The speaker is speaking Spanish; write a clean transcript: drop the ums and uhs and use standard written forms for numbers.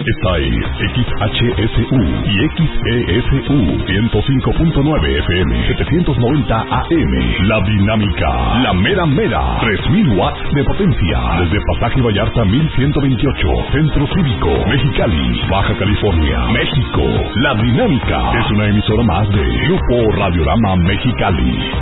Esta es XHSU y XESU 105.9 FM 790 AM. La Dinámica, la mera mera, 3000 watts de potencia. Desde Pasaje Vallarta 1128, Centro Cívico, Mexicali, Baja California, México. La Dinámica es una emisora más de Grupo Radiorama Mexicali.